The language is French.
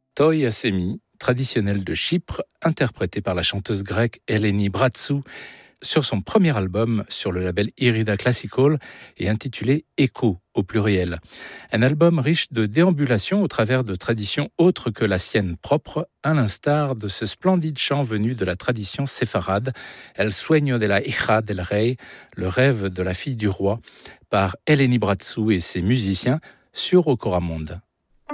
Toi Assemi, traditionnel de Chypre, interprété par la chanteuse grecque Eleni Bratsou sur son premier album sur le label Irida Classical et intitulé Echo au pluriel. Un album riche de déambulations au travers de traditions autres que la sienne propre, à l'instar de ce splendide chant venu de la tradition séfarade, El sueño de la hija del rey, le rêve de la fille du roi, par Eleni Bratsou et ses musiciens sur Okoramonde.